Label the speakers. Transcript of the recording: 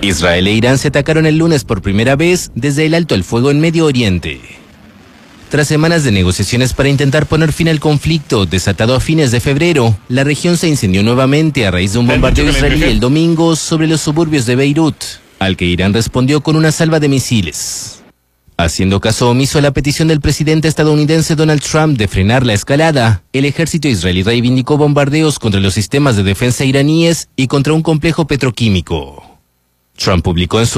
Speaker 1: Israel e Irán se atacaron el lunes por primera vez desde el alto el fuego en Medio Oriente. Tras semanas de negociaciones para intentar poner fin al conflicto desatado a fines de febrero, la región se incendió nuevamente a raíz de un bombardeo israelí el domingo sobre los suburbios de Beirut, al que Irán respondió con una salva de misiles. Haciendo caso omiso a la petición del presidente estadounidense Donald Trump de frenar la escalada, el ejército israelí reivindicó bombardeos contra los sistemas de defensa iraníes y contra un complejo petroquímico. Trump publicó en su